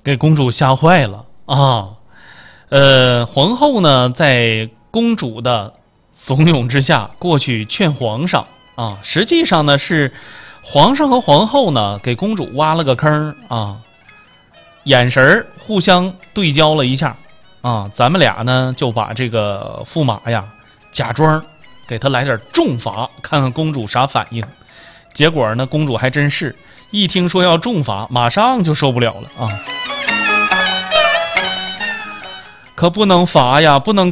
给公主吓坏了啊。皇后呢，在公主的怂恿之下过去劝皇上啊，实际上呢是皇上和皇后呢给公主挖了个坑啊，眼神互相对焦了一下啊，咱们俩呢就把这个驸马呀假装给他来点重罚，看看公主啥反应。结果呢，公主还真是一听说要重罚，马上就受不了了啊！可不能罚呀，不能